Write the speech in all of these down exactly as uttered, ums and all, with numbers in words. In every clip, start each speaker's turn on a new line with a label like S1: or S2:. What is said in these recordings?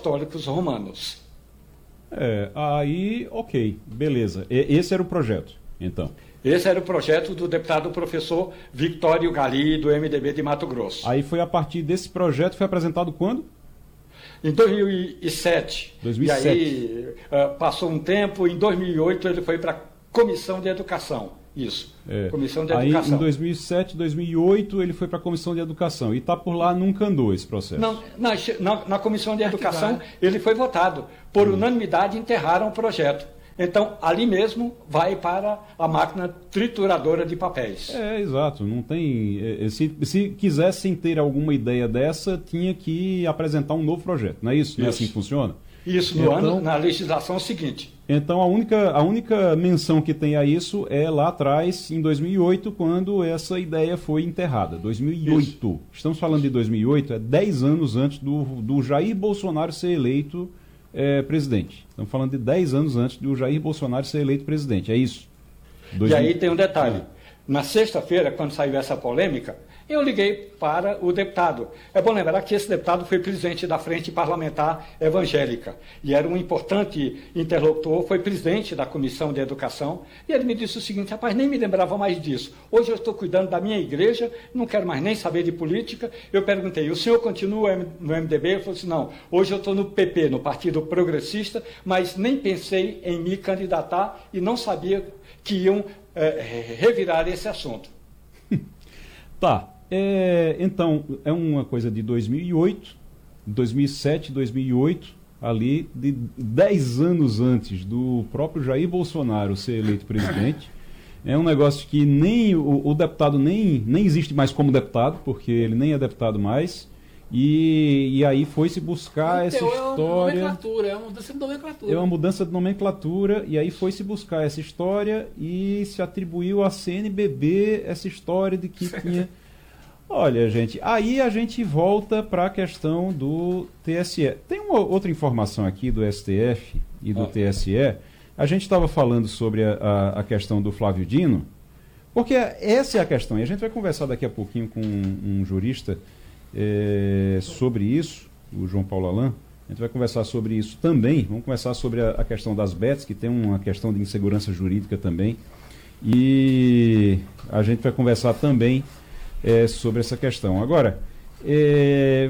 S1: apostólicos romanos.
S2: É, aí, ok, beleza. E, esse era o projeto, então.
S1: Esse era o projeto do deputado professor Victório Gali, do M D B de Mato Grosso.
S2: Aí foi a partir desse projeto, foi apresentado quando?
S1: Em dois mil e sete.
S2: dois mil e sete.
S1: E aí uh, passou um tempo, em dois mil e oito ele foi para a Comissão de Educação. Isso,
S2: é.
S1: Comissão de
S2: Aí,
S1: Educação.
S2: Em dois mil e sete, dois mil e oito ele foi para a Comissão de Educação. E está por lá, nunca andou esse processo.
S1: Não, na, na, na Comissão de Educação ele foi votado. Por hum. unanimidade enterraram o projeto. Então, ali mesmo vai para a máquina trituradora de papéis.
S2: É, exato. Não tem. Se, se quisessem ter alguma ideia dessa, tinha que apresentar um novo projeto. Não é isso? isso. Não é assim que funciona?
S1: Isso, no então, ano, na legislação seguinte.
S2: Então, a única, a única menção que tem a isso é lá atrás, em dois mil e oito, quando essa ideia foi enterrada. dois mil e oito. Isso. Estamos falando de dois mil e oito, é dez anos antes do, do Jair Bolsonaro ser eleito É, presidente. Estamos falando de dez anos antes do Jair Bolsonaro ser eleito presidente, é isso?
S1: dois mil... E aí tem um detalhe. Na sexta-feira, quando saiu essa polêmica, eu liguei para o deputado. É bom lembrar que esse deputado foi presidente da Frente Parlamentar Evangélica e era um importante interlocutor, foi presidente da Comissão de Educação, e ele me disse o seguinte: rapaz, nem me lembrava mais disso. Hoje eu estou cuidando da minha igreja, não quero mais nem saber de política. Eu perguntei, o senhor continua no M D B? Ele falou assim, não, hoje eu estou no P P, no Partido Progressista, mas nem pensei em me candidatar e não sabia que iam é, revirar esse assunto.
S2: Tá. É, então, é uma coisa de dois mil e oito, dois mil e sete, dois mil e oito, ali, de dez anos antes do próprio Jair Bolsonaro ser eleito presidente. É um negócio que nem o, o deputado nem, nem existe mais como deputado, porque ele nem é deputado mais. E, e aí foi-se buscar
S3: então,
S2: essa história.
S3: É uma nomenclatura, é uma mudança de nomenclatura.
S2: É uma mudança de nomenclatura, e aí foi-se buscar essa história e se atribuiu à C N B B essa história de que tinha. Olha, gente, aí a gente volta para a questão do T S E. Tem uma outra informação aqui do S T F e do ah. T S E. A gente estava falando sobre a, a, a questão do Flávio Dino, porque essa é a questão, e a gente vai conversar daqui a pouquinho com um, um jurista é, sobre isso, o João Paulo Alan. A gente vai conversar sobre isso também. Vamos conversar sobre a, a questão das bets, que tem uma questão de insegurança jurídica também. E a gente vai conversar também É, sobre essa questão. Agora, é,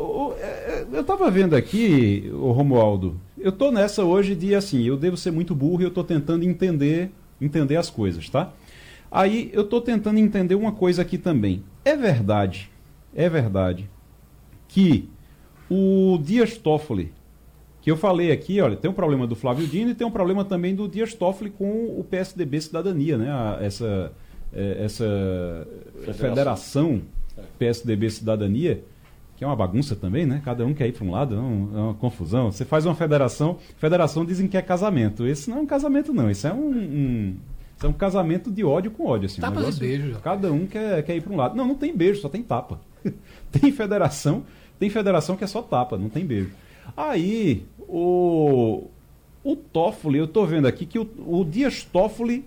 S2: eu estava vendo aqui, o Romualdo, eu estou nessa hoje de assim, eu devo ser muito burro e eu estou tentando entender, entender as coisas, tá? Aí eu estou tentando entender uma coisa aqui também. É verdade, é verdade que o Dias Toffoli, que eu falei aqui, olha, tem um problema do Flávio Dino e tem um problema também do Dias Toffoli com o P S D B Cidadania, né? A, essa essa federação, federação P S D B Cidadania, que é uma bagunça também, né? Cada um quer ir para um lado, é uma, é uma confusão. Você faz uma federação, federação dizem que é casamento. Esse não é um casamento, não. Isso é um, um, isso é um casamento de ódio com ódio. Assim,
S3: tapa
S2: um
S3: de beijo.
S2: Cada um quer, quer ir para um lado. Não, não tem beijo, só tem tapa. Tem federação, tem federação que é só tapa, não tem beijo. Aí, o, o Toffoli, eu estou vendo aqui que o, o Dias Toffoli,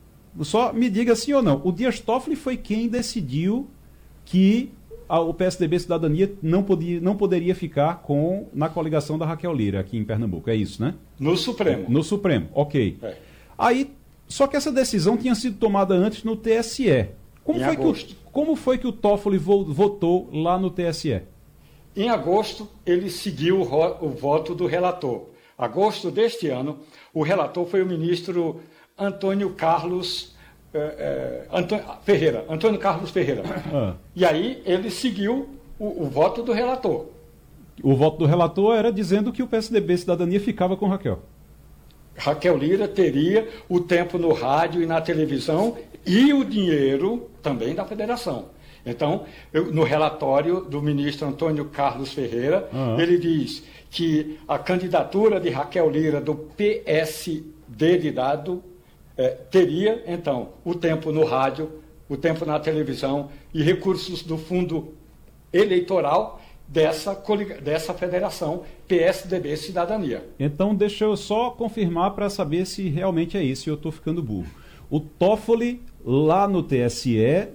S2: só me diga sim ou não, o Dias Toffoli foi quem decidiu que a, o P S D B Cidadania não, podia, não poderia ficar com, na coligação da Raquel Lira, aqui em Pernambuco, é isso, né?
S1: No Supremo.
S2: No Supremo, ok.
S1: É.
S2: Aí, só que essa decisão tinha sido tomada antes no T S E. Como, foi que, o, como foi que o Toffoli vo, votou lá no T S E?
S1: Em agosto, ele seguiu o, o voto do relator. Agosto deste ano, o relator foi o ministro Antônio Carlos eh, eh, Antônio, Ferreira. Antônio Carlos Ferreira. Ah. E aí ele seguiu o, o voto do relator.
S2: O voto do relator era dizendo que o P S D B Cidadania ficava com Raquel.
S1: Raquel Lira teria o tempo no rádio e na televisão e o dinheiro também da federação. Então, eu, no relatório do ministro Antônio Carlos Ferreira, uhum. ele diz que a candidatura de Raquel Lira do P S D de dado é, teria, então, o tempo no rádio, o tempo na televisão e recursos do fundo eleitoral dessa, dessa federação P S D B Cidadania.
S2: Então, deixa eu só confirmar para saber se realmente é isso e eu estou ficando burro. O Toffoli, lá no T S E,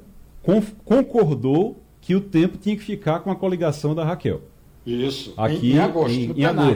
S2: concordou que o tempo tinha que ficar com a coligação da Raquel.
S1: Isso,
S2: aqui
S1: em, em agosto.
S2: Em, em agosto.